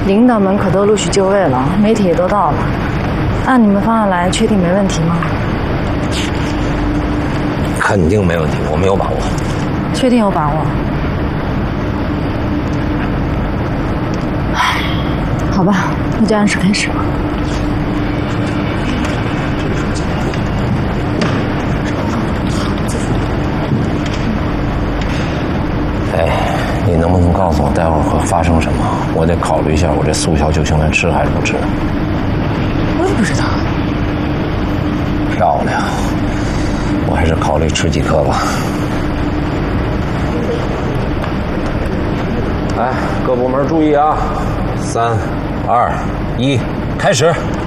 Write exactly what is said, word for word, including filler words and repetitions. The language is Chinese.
领导们可都陆续就位了，媒体也都到了。按你们方案来，确定没问题吗？ 肯定没问题，我没有把握。 确定有把握？好吧，那就按时开始吧。 哎，你能不能告诉我待会儿会发生什么？我得考虑一下，我这速效救心丸吃还是不吃。 我也不知道。 漂亮，我还是考虑吃几颗吧。哎，各部门注意啊！三、二、一，开始。